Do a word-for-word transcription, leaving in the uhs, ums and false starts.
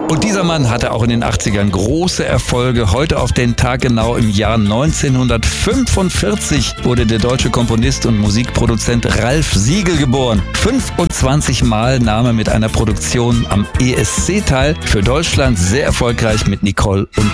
Und dieser Mann hatte auch in den achtzigern große Erfolge. Heute auf den Tag genau im Jahr neunzehnhundertfünfundvierzig wurde der deutsche Komponist und Musikproduzent Ralph Siegel geboren. fünfundzwanzig Mal nahm er mit einer Produktion am E S C teil. Für Deutschland sehr erfolgreich mit Nicole und